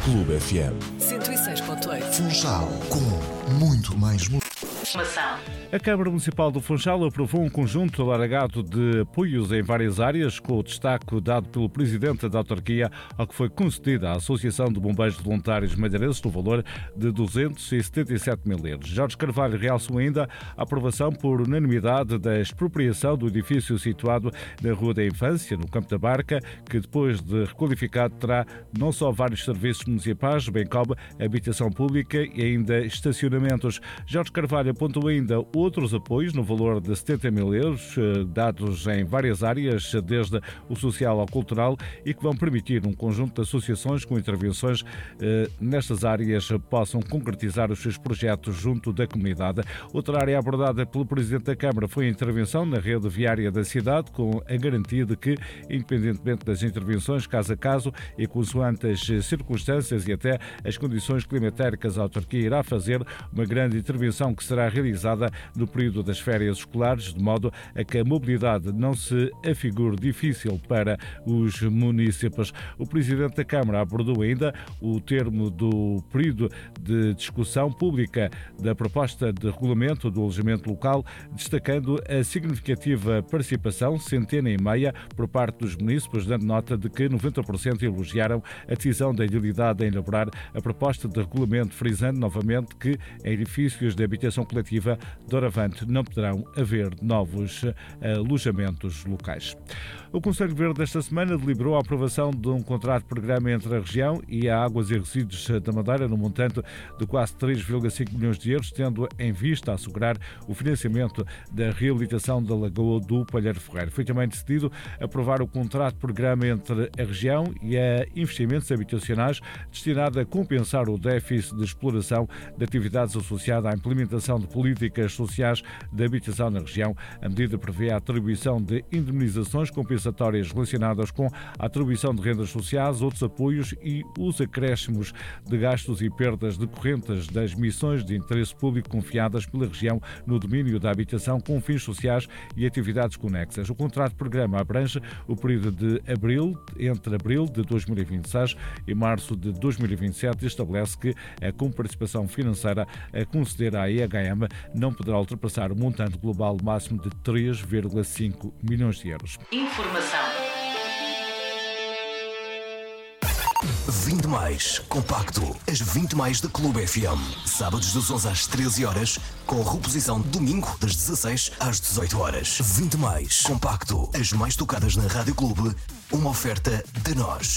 Clube FM 106.8. Funchal, com muito mais A Câmara Municipal do Funchal aprovou um conjunto alargado de apoios em várias áreas, com o destaque dado pelo Presidente da Autarquia ao que foi concedida à Associação de Bombeiros Voluntários Madeirenses no valor de 277 mil euros. Jorge Carvalho realçou ainda a aprovação por unanimidade da expropriação do edifício situado na Rua da Infância, no Campo da Barca, que depois de requalificado terá não só vários serviços municipais, bem como habitação pública e ainda estacionamentos. Jorge Carvalho apontou ainda outros apoios no valor de 70 mil euros, dados em várias áreas, desde o social ao cultural, e que vão permitir um conjunto de associações com intervenções nestas áreas possam concretizar os seus projetos junto da comunidade. Outra área abordada pelo Presidente da Câmara foi a intervenção na rede viária da cidade, com a garantia de que, independentemente das intervenções caso a caso e consoante as circunstâncias e até as condições climatéricas, a autarquia irá fazer uma grande intervenção que será realizada no período das férias escolares, de modo a que a mobilidade não se afigure difícil para os munícipes. O Presidente da Câmara abordou ainda o termo do período de discussão pública da proposta de regulamento do alojamento local, destacando a significativa participação, 150, por parte dos munícipes, dando nota de que 90% elogiaram a decisão da Ilhabilidade em elaborar a proposta de regulamento, frisando novamente que em edifícios de habitação coletiva doravante não poderão haver novos alojamentos locais. O Conselho Verde esta semana deliberou a aprovação de um contrato de programa entre a região e a Águas e Resíduos da Madeira no montante de quase 3,5 milhões de euros, tendo em vista assegurar o financiamento da reabilitação da Lagoa do Palheiro Ferreiro. Foi também decidido aprovar o contrato de programa entre a região e a investimentos habitacionais destinado a compensar o déficit de exploração de atividades associadas à implementação de políticas sociais de habitação na região. A medida prevê a atribuição de indemnizações compensatórias relacionadas com a atribuição de rendas sociais, outros apoios e os acréscimos de gastos e perdas decorrentes das missões de interesse público confiadas pela região no domínio da habitação com fins sociais e atividades conexas. O contrato de programa abrange o período de entre abril de 2026 e março de 2027 e estabelece que a comparticipação financeira a conceder à EHM não poderá ultrapassar o montante global máximo de 3,5 milhões de euros. Informação. 20 mais compacto, as 20 mais da Clube FM, sábados das 11 às 13 horas, com reposição domingo das 16 às 18 horas. 20 mais compacto, as mais tocadas na Rádio Clube, uma oferta de nós.